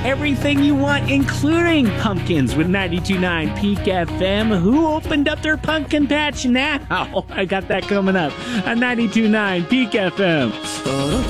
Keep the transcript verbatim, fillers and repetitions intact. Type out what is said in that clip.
everything you want, including pumpkins with ninety-two point nine Peak F M. Who opened up their pumpkin patch now? I got that coming up on ninety-two point nine Peak F M.